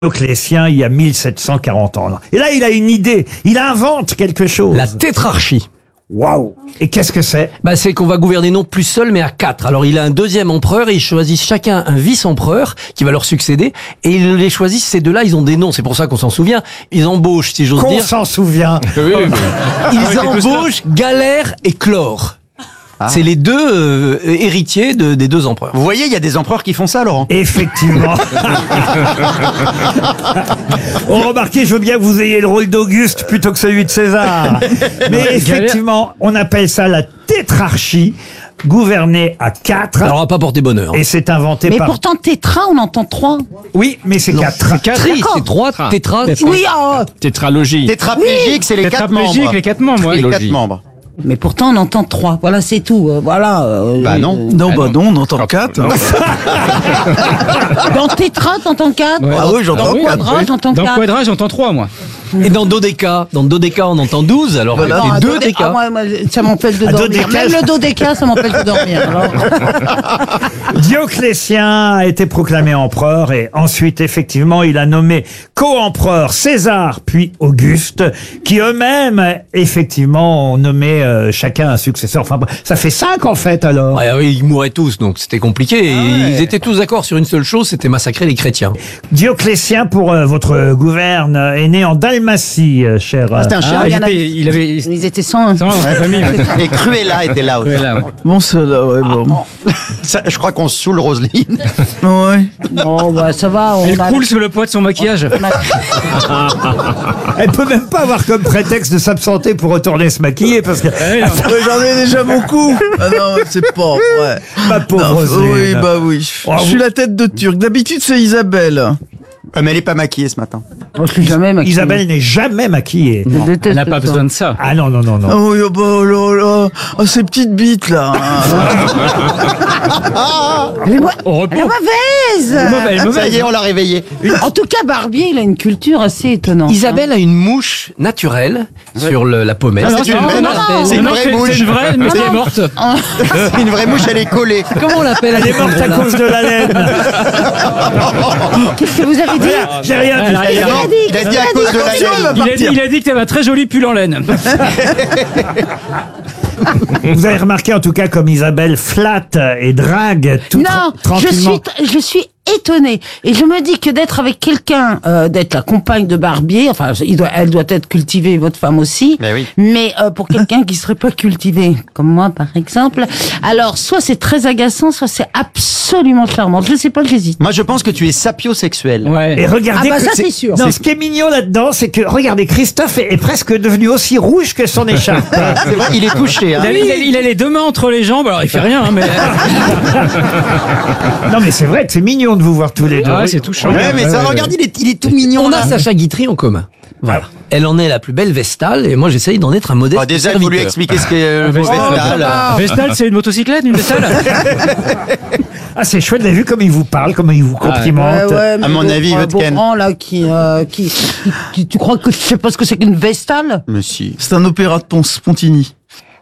Dioclétien, il y a 1740 ans. Et là, il a une idée. Il invente quelque chose. La tétrarchie. Waouh! Et qu'est-ce que c'est? C'est qu'on va gouverner non plus seul, mais à 4. Alors, il a un deuxième empereur et ils choisissent chacun un vice-empereur qui va leur succéder. Et ils les choisissent, ces deux-là, ils ont des noms. C'est pour ça qu'on s'en souvient. Ils embauchent, si j'ose Qu'on dire. s'en souvient. Ils embauchent Galère et Chlore. C'est les deux héritiers des deux empereurs. Vous voyez, il y a des empereurs qui font ça, Laurent. Effectivement. Remarquez, je veux bien que vous ayez le rôle d'Auguste plutôt que celui de César. Mais effectivement, on appelle ça la tétrarchie, gouverner à 4. Ça leur a pas porté bonheur. Et c'est inventé Mais par... pourtant, tétra, on entend 3. Oui, mais c'est 4. Tri, c'est 3, tétra. Oui, Tétralogie. Tétraplégique, c'est les 4 membres. Les 4 membres, Les ouais. 4 membres. mais pourtant, on entend 3. Voilà, c'est tout. Voilà. Bah non. Non, on entend 4. Dans tétra, t'entends 4. Ah oui, j'entends Dans 4. quadra, t'entends Dans 4. quadra, j'entends 3, moi. Et dans dodéca, on entend 12, alors Voilà. les deux déca. moi, ça m'empêche de Un dormir. dodéca, Même le dodéca, ça m'empêche de dormir. Alors. Dioclétien a été proclamé empereur et ensuite, effectivement, il a nommé co-empereur César puis Auguste, qui eux-mêmes, effectivement, ont nommé chacun un successeur. Enfin, ça fait 5 en fait, alors. Ouais, oui, ils mouraient tous, donc c'était compliqué. Et ils étaient tous d'accord sur une seule chose, c'était massacrer les chrétiens. Dioclétien, pour votre gouverne, est né en Dalmatie, cher. C'était un chien. Il avait... Ils étaient 100. Ça, la famille. Et Cruella était là aussi. Là, ouais. Bon, cela, ouais, bon. Ça, je crois qu'on se saoule, Roselyne. Ouais. Non, bah, ça va. Elle coule sous le poids de son maquillage. Elle peut même pas avoir comme prétexte de s'absenter pour retourner se maquiller parce que J'en ai déjà beaucoup. Ah non, c'est pas vrai. ma pauvre Roselyne. Oui, bah oui. Oh, Je suis la tête de Turc. D'habitude, c'est Isabelle. Mais elle est pas maquillée ce matin. Moi, je suis jamais maquillée. Isabelle n'est jamais maquillée. Je déteste Elle n'a pas ça. besoin de ça. Ah non, non, non, non. Oh, oui, oh, bah, oh là là. Oh, ces petites bites, là. Elle est Au elle est repos. mauvaise. Elle est Ça y est, on l'a réveillée. En tout cas, Barbier, il a une culture assez étonnante. Isabelle a une mouche naturelle sur la pommette. Non, C'est une vraie- c'est une vraie mouche. C'est une vraie, mais elle est morte. C'est une vraie mouche, elle est collée. Comment on l'appelle? Elle est morte à cause de la laine. Qu'est-ce que vous avez dit? J'ai rien dit. Elle est morte. Il a dit à cause de la laine. Il a dit que tu avais un très joli pull en laine. Vous avez remarqué en tout cas comme Isabelle flatte et drague tout Non, tranquillement. je suis étonnée. Et je me dis que d'être avec quelqu'un, d'être la compagne de Barbier, enfin, elle doit être cultivée, votre femme aussi. Mais oui. Mais pour quelqu'un qui serait pas cultivé, comme moi par exemple, alors soit c'est très agaçant, soit c'est absolument charmant. Je sais pas, j'hésite. Moi, je pense que tu es sapiosexuel. Et Ouais. regardez Ah bah que ça, c'est sûr. Non, ce qui est mignon là-dedans, c'est que regardez, Christophe est presque devenu aussi rouge que son écharpe. C'est vrai, il est touché. Hein. Il a les deux mains entre les jambes, alors il fait rien, hein, mais. Non mais c'est vrai que c'est mignon de vous voir tous les deux. Ah ouais, c'est touchant. Ouais, mais ça, regarde, il est tout mignon. On là. a Sacha Guitry en commun. Voilà. Elle en est la plus belle Vestale et moi j'essaye d'en être un modeste Ah, déjà, il faut lui serviteur. expliquer ce qu'est le Vestal. Vestal, c'est une motocyclette, une Vestal. Ah c'est chouette, vous avez vu comme il vous parle, comment il vous complimente. Mais À mon avis, il veut te ken. Beaugrand, là, qui, tu crois que je sais pas ce que c'est qu'une Vestale? Mais si. C'est un opéra de Spontini.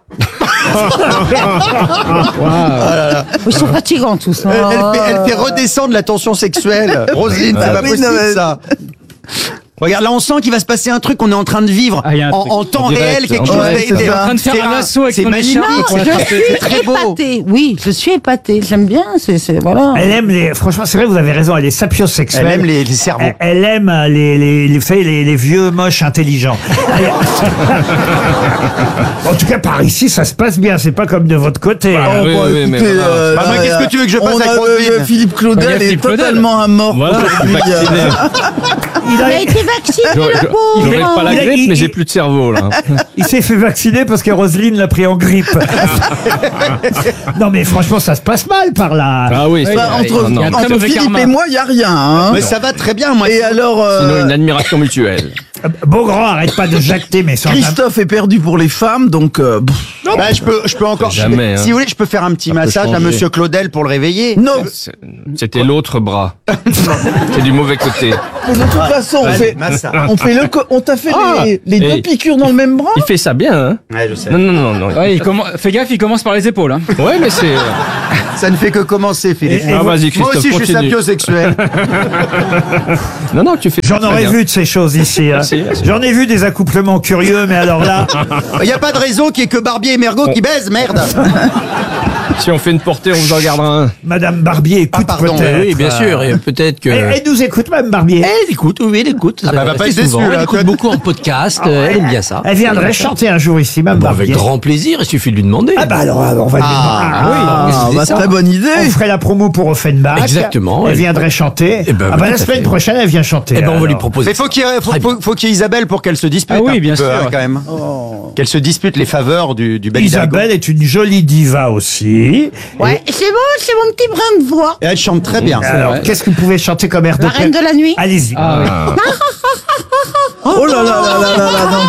Ils sont fatigants tous. Hein. Elle fait redescendre la tension sexuelle. Roselyne, c'est pas oui, possible non, mais- ça. Regarde, là, on sent qu'il va se passer un truc qu'on est en train de vivre Ah, il y a un truc. en temps En direct, réel, quelque en chose. direct, c'est ça. En train de faire un assaut avec c'est son magnifique. écharpe. Non, je suis C'est très beau. épatée. Oui, je suis épatée. J'aime bien. C'est voilà. Elle aime les. Franchement, c'est vrai, vous avez raison. Elle est sapiosexuelle. Elle aime les cerveaux. Elle aime vous savez, les vieux moches intelligents. En tout cas, par ici, ça se passe bien. C'est pas comme de votre côté. Oh, oui, bah, oui, mais écoutez, voilà. Bah, moi, là, qu'est-ce que tu veux que je fasse on avec a, Roselyne Philippe Claudel Regarde est Philippe Claudel. totalement amorphe Voilà, aujourd'hui. vacciné. Il a été vacciné, le pauvre. J'aurais pas la Il a- grippe, il- mais j'ai plus de cerveau, là. Il s'est fait vacciner parce que Roselyne l'a pris en grippe. Non mais franchement, ça se passe mal par là. Ah oui, Bah, entre non. entre Très mauvais Philippe karma. et moi, il n'y a rien. Hein. Mais ça va très bien, moi. Et alors, Sinon, une admiration mutuelle. Beaugrand arrête pas de jacter, mais sans Christophe est perdu pour les femmes, donc... Bah, je peux encore. Jamais, hein. Si vous voulez, je peux faire un petit Ça peut massage à changer. Monsieur Claudel pour le réveiller. non, C'était l'autre bras. C'est du mauvais côté. mais de toute façon, on t'a fait les deux Et- piqûres dans le même bras. Il fait ça bien, hein. Ouais, je sais. Non, non, non, non. Ouais, fais gaffe, il commence par les épaules, hein. Ouais, mais c'est. Ça ne fait que commencer, Philippe. Et Ah, vas-y, Moi Christophe, aussi, je suis continue. sapiosexuel. Non, tu fais. J'en très aurais bien. vu de ces choses ici. Hein. Merci. J'en ai vu des accouplements curieux, mais alors là, Il n'y a pas de réseau qui est que Barbier et Mergo qui baisent, merde. Si on fait une portée, on vous en gardera un. Madame Barbier écoute pardon, peut-être. Oui, bien sûr. Et peut-être que. Elle nous écoute, Madame Barbier. Elle écoute, oui, elle écoute. bah, elle va pas assez être déçue, souvent. là, Elle écoute toi. beaucoup en podcast. Elle aime bien ça. Elle viendrait chanter un jour ici, Madame Bon, Barbier. avec grand plaisir, il suffit de lui demander. Ah bah alors, on va lui Ah, oui, bah, c'est ça. très bonne On idée. ferait la promo pour Offenbach. Exactement. Elle viendrait chanter. Eh ben, ah bah tout la à semaine fait. prochaine, elle vient chanter. Eh ben, on va lui alors. proposer. Mais faut qu'il y ait Isabelle pour qu'elle se dispute. Ah oui, un petit bien peu, sûr. hein, quand même. Qu'elle se dispute les faveurs du bel Isabelle est une jolie diva aussi. Ouais, c'est mon petit brin de voix. Et elle chante très bien. Alors, qu'est-ce que vous pouvez chanter comme air de La reine de la nuit. Allez-y. Oh là là là là là là,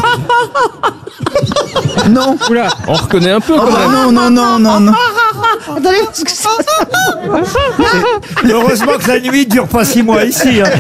non. Non. Oula, on reconnaît un peu Oh quand bah même. non. Attendez, parce que ça... Heureusement que la nuit dure pas 6 mois ici. Hein.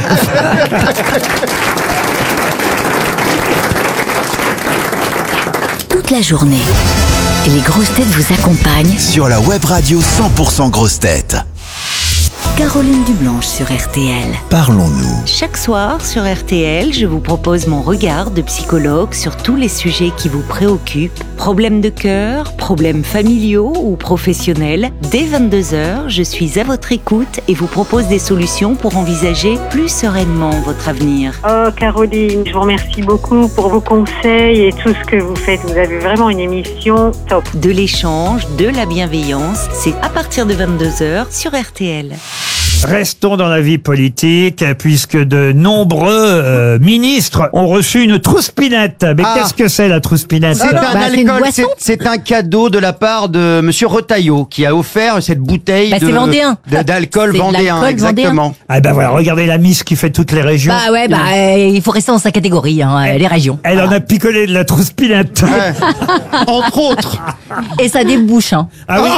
Toute la journée, les grosses têtes vous accompagnent. Sur la web radio 100% grosses têtes. Caroline Dublanche sur RTL. Parlons-nous. Chaque soir sur RTL, je vous propose mon regard de psychologue sur tous les sujets qui vous préoccupent. Problèmes de cœur, problèmes familiaux ou professionnels. Dès 22h, je suis à votre écoute et vous propose des solutions pour envisager plus sereinement votre avenir. Oh Caroline, je vous remercie beaucoup pour vos conseils et tout ce que vous faites. Vous avez vraiment une émission top. De l'échange, de la bienveillance, c'est à partir de 22h sur RTL. Restons dans la vie politique, puisque de nombreux ministres ont reçu une trouspinette. Mais Ah. qu'est-ce que c'est la trouspinette? C'est un c'est une alcool, boisson. c'est un cadeau de la part de Monsieur Retailleau qui a offert cette bouteille Bah, c'est vendéen. d'alcool C'est de vendéen, l'alcool exactement. Ah ben voilà, regardez la Miss qui fait toutes les régions. Bah ouais, il faut rester dans sa catégorie, hein, les régions. Elle en a picolé de la trouspinette. Ouais. Entre autres. Et ça débouche, hein. Ah oui,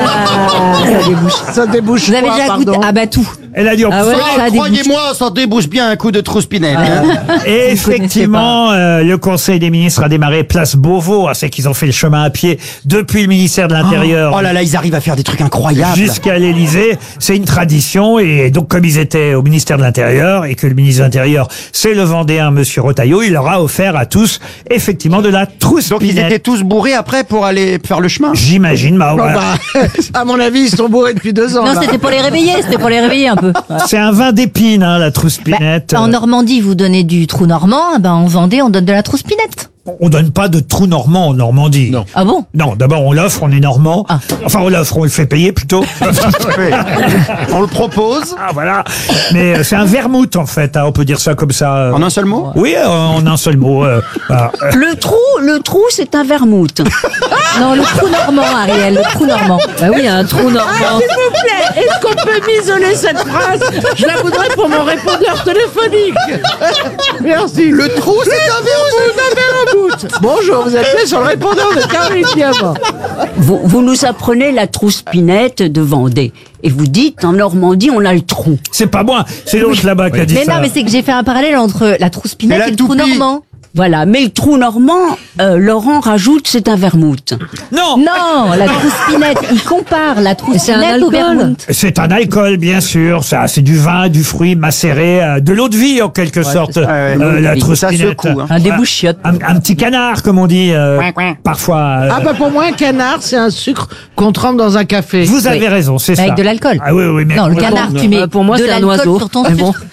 Ça débouche. Ça débouche. Vous avez quoi, déjà pardon goûté? Ah bah tout. elle a dit en Ah ouais, Oh, ça a débouché. croyez-moi, ça débouche bien un coup de trouspinette. hein. Et effectivement, le Conseil des ministres a démarré place Beauvau. C'est qu'ils ont fait le chemin à pied depuis le ministère de l'Intérieur. Oh là là, ils arrivent à faire des trucs incroyables. Jusqu'à l'Élysée, c'est une tradition, et donc comme ils étaient au ministère de l'Intérieur et que le ministre de l'Intérieur c'est le Vendéen Monsieur Retailleau, il leur a offert à tous effectivement de la Donc ils trouspinette. étaient tous bourrés après pour aller faire le chemin. J'imagine, bah, Bon, voilà. bah, à mon avis, ils sont bourrés depuis 2 ans. Non, là. c'était pour les réveiller un peu. C'est un vin d'épine, hein, la trouspinette. En Normandie, vous donnez du trou normand, en Vendée, on donne de la trouspinette. On donne pas de trou normand en Normandie. Non. Ah bon? Non, d'abord on l'offre, on est normand. Ah. Enfin on l'offre, on le fait payer plutôt. Oui. On le propose. Ah voilà. Mais c'est un vermouth en fait, hein, on peut dire ça comme ça. En un seul mot. Oui, en un seul mot. Voilà. Le trou, c'est un vermouth. Non, le trou normand, Ariel, le trou normand. Bah oui, un trou normand. S'il vous plaît, est-ce qu'on peut m'isoler cette phrase? Je la voudrais pour mon répondeur téléphonique. Merci. Le trou, c'est un vermouth. Bonjour, vous appelez sur le répondeur de Caroline Diamant. Vous nous apprenez la trouspinette de Vendée. Et vous dites, en Normandie, on a le trou. C'est pas moi, c'est l'autre là-bas qui a dit Mais ça. non, mais c'est que j'ai fait un parallèle entre la trouspinette Et la et le trou toupie. normand. Voilà. Mais le trou normand, Laurent rajoute, c'est un vermouth. Non, Non, la trouspinette, il compare la trouspinette au vermouth. c'est un alcool, bien sûr. Ça, c'est du vin, du fruit macéré, de l'eau de vie en quelque sorte. ça. Ouais, l'eau de la vie. Ça trouspinette. secoue, hein. Un débouchiotte. Un petit canard, comme on dit parfois. Ah bah pour moi, un canard, c'est un sucre qu'on trempe dans un café. Vous avez raison, c'est ça. Avec de l'alcool. Ah oui, oui, mais Non, le canard, tu mets Pour moi, de c'est un l'alcool oiseau. sur ton Mais bon. sucre.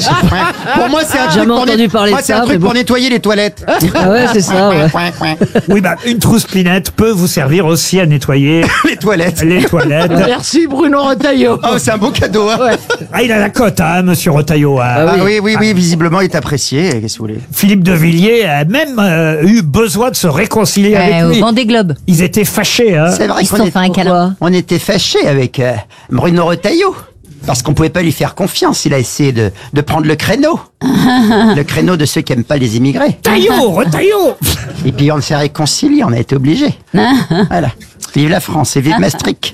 Pour moi, c'est un truc Jamais pour entendu parler moi, de c'est ça, un truc mais pour bon. nettoyer les toilettes. Ah ouais, c'est ça, ouais. oui, bah une trouspinette peut vous servir aussi à nettoyer Les toilettes. les toilettes. Merci Bruno Retailleau. Oh, c'est un beau cadeau. Hein. Ah, il a la cote, hein, Monsieur Retailleau. Hein. Ah oui, visiblement, il est apprécié. Qu'est-ce que vous voulez? Philippe de Villiers a même eu besoin de se réconcilier avec Au lui. Vendée Globe. Ils étaient fâchés, hein. C'est vrai Ils se qu'on sont fait un câlin. on était fâchés avec Bruno Retailleau. Parce qu'on pouvait pas lui faire confiance. Il a essayé de prendre le créneau. Le créneau de ceux qui aiment pas les immigrés. Retailleau, Retailleau. Et puis on s'est réconciliés, on a été obligés. Voilà. Vive la France et vive Maastricht.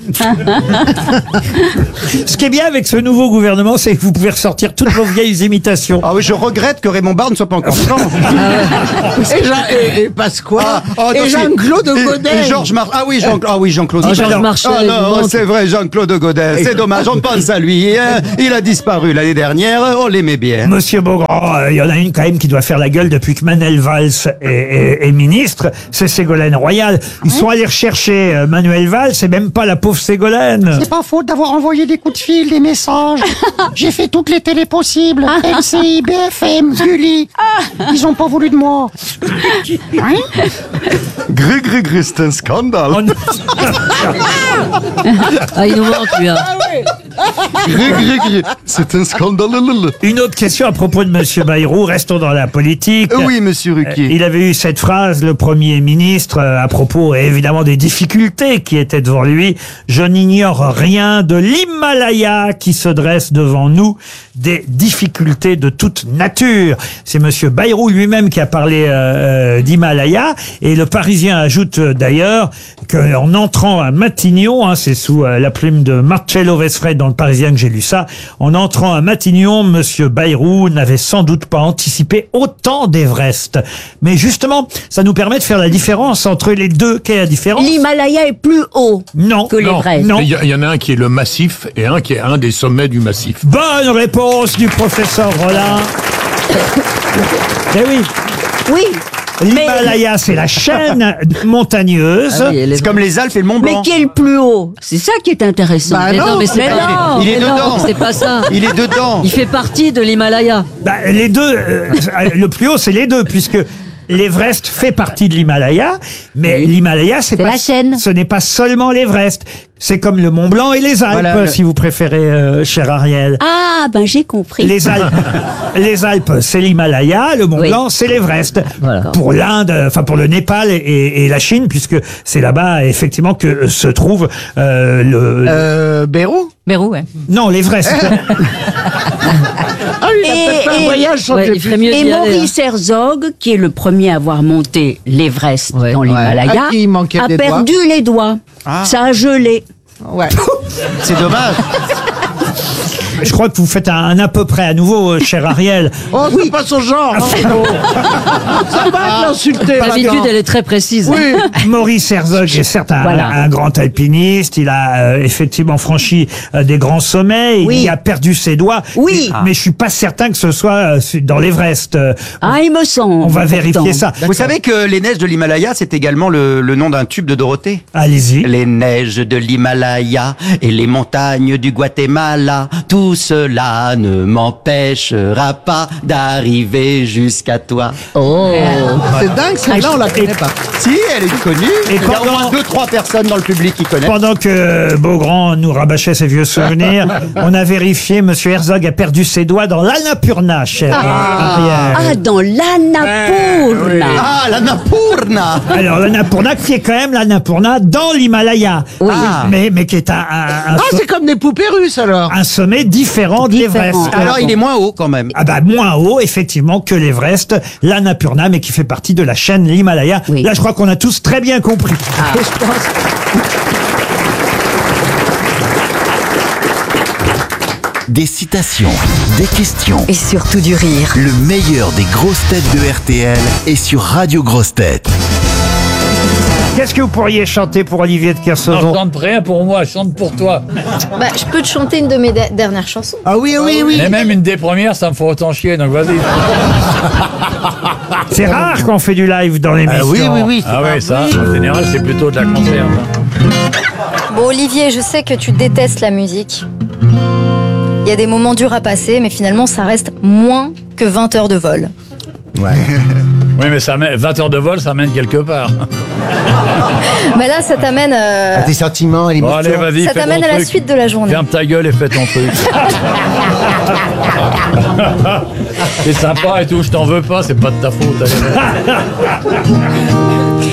Ce qui est bien avec ce nouveau gouvernement, c'est que vous pouvez ressortir toutes vos vieilles imitations. Ah oui, je regrette que Raymond Barre ne soit pas encore franc. Et Pasqua. Et donc, Jean-Claude Godet. Et Georges Marchais. Jean-Claude. Georges Marchais, Oh, c'est vrai, Jean-Claude Godet. C'est dommage, on pense à lui. Hein. Il a disparu l'année dernière, on l'aimait bien. Monsieur Beaugrand, il y en a une quand même qui doit faire la gueule depuis que Manuel Valls est ministre, c'est Ségolène Royal. Ils sont allés rechercher Manuel Valls, c'est même pas la pauvre Ségolène. C'est pas faute d'avoir envoyé des coups de fil, des messages. J'ai fait toutes les télés possibles. LCI, BFM, Gulli. Ils ont pas voulu de moi. Gris, c'est un scandale. Ah, il nous manque, lui. Hein. Gris, c'est un scandale. Une autre question à propos de Monsieur Bayrou, restons dans la politique. Oui, monsieur Ruquier. Il avait eu cette phrase, le Premier ministre, à propos évidemment des difficultés qui étaient devant lui. Je n'ignore rien de l'Himalaya qui se dresse devant nous, des difficultés de toute nature. C'est Monsieur Bayrou lui-même qui a parlé d'Himalaya, et le Parisien ajoute d'ailleurs qu'en entrant à Matignon, hein, c'est sous la plume de Marcello Vesfred dans le Parisien que j'ai lu ça, en entrant à Matignon, Monsieur Bayrou n'avait sans doute pas anticipé autant d'Everest. Mais justement, ça nous permet de faire la différence entre les deux. Quelle est la différence? L'Himalaya est plus haut Non. que l'Everest. Non. Il y en a un qui est le massif et un qui est un des sommets du massif. Bonne réponse du professeur Rollin. Eh oui. Oui. L'Himalaya, c'est la chaîne montagneuse. Ah oui, C'est comme les Alpes et le Mont Blanc. Mais qui est le plus haut? C'est ça qui est intéressant. Bah Mais non, mais c'est mais pas non, il est mais non, dedans. c'est pas ça. Il est dedans. Il fait partie de l'Himalaya. Bah, les deux, le plus haut, c'est les deux, puisque l'Everest fait partie de l'Himalaya, mais l'Himalaya, c'est pas la chaîne. Ce n'est pas seulement l'Everest. C'est comme le Mont Blanc et les Alpes, Voilà, si vous préférez, cher Ariel. Ah, ben j'ai compris. Les Alpes, c'est l'Himalaya, le Mont Oui. Blanc, c'est l'Everest. Voilà. Pour l'Inde, enfin pour le Népal et la Chine, puisque c'est là-bas effectivement que se trouve Bérou. Bérou, ouais. non, l'Everest. Ah, il a peut-être fait un voyage sans Ouais, il ferait mieux Et d'y aller. Maurice Herzog, qui est le premier à avoir monté l'Everest Ouais. dans l'Himalaya, À qui il manquait a des perdu les doigts. Ça a gelé. Ouais. C'est dommage. Je crois que vous faites un à peu près à nouveau, cher Ariel. Oh, c'est pas son genre. Hein. Ça va de l'insulter. L'habitude, maintenant. elle est très précise. Oui. Maurice Herzog est certes un grand alpiniste. Il a effectivement franchi des grands sommets. Oui. Il a perdu ses doigts. Oui. Mais je suis pas certain que ce soit dans l'Everest. Ah, il me semble. On va vérifier ça. Vous savez que les neiges de l'Himalaya, c'est également le nom d'un tube de Dorothée. Allez-y. Les neiges de l'Himalaya et les montagnes du Guatemala, tout cela ne m'empêchera pas d'arriver jusqu'à toi. Oh. C'est dingue, celle-là, on la connaît pas. Si, elle est connue. Et Il y a au pendant- moins 2-3 personnes dans le public qui connaissent. Pendant que Beaugrand nous rabâchait ses vieux souvenirs, on a vérifié, Monsieur Herzog a perdu ses doigts dans l'Annapurna, cher Ariel. Ah, dans l'Annapurna. Ah, l'Annapurna. Alors, l'Annapurna, qui est quand même l'Annapurna dans l'Himalaya. Oui. Mais qui est un Ah, c'est comme des poupées russes, alors. un sommet différent de l'Everest. Alors, il est moins haut quand même. Ah bah moins haut, effectivement, que l'Everest, l'Annapurna, mais qui fait partie de la chaîne l'Himalaya. Oui. Là, je crois qu'on a tous très bien compris. Je pense. Des citations, des questions. Et surtout du rire. Le meilleur des grosses têtes de RTL est sur Radio Grosses Têtes. Qu'est-ce que vous pourriez chanter pour Olivier de Kersauzon? Chante rien pour moi, chante pour toi. Bah, je peux te chanter une de mes dernières chansons. Ah oui, oui, oui. Et même une des premières, ça me fait autant chier, donc vas-y. C'est rare qu'on fait du live dans l'émission. Ah ouais, ça, en général, c'est plutôt de la conserve. Bon, Olivier, je sais que tu détestes la musique. Il y a des moments durs à passer, mais finalement, ça reste moins que 20 heures de vol. Ouais. Oui, mais ça mène, 20 heures de vol, ça mène quelque part. Mais là, ça t'amène... Des sentiments et Bon, allez, vas-y, ça fais t'amène ton à la truc. suite de la journée. Ferme ta gueule et fais ton truc. C'est sympa et tout, je t'en veux pas, c'est pas de ta faute. allez.